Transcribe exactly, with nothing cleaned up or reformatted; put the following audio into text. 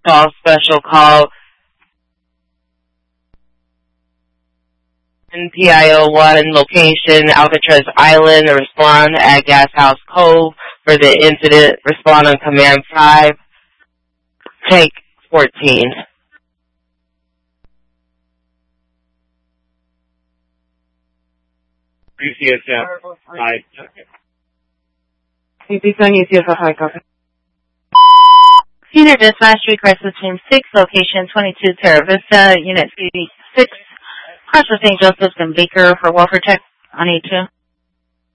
Call special call P I O one location, Alcatraz Island. Respond at Gas House Cove for the incident. Respond on command five. Take fourteen. C S F. Hi. Senior Dispatch Crisis Team six, location twenty-two Terra Vista, Unit C six, Crossroads Saint Joseph's and Baker for Welfare Check on E two.